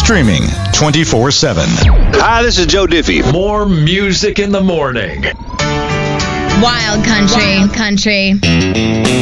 Streaming 24/7. Hi, this is Joe Diffie. More music in the morning. Wild country.